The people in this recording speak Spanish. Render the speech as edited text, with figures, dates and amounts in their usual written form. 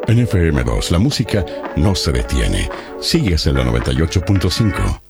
En FM2, la música no se detiene. Sigues en la 98.5.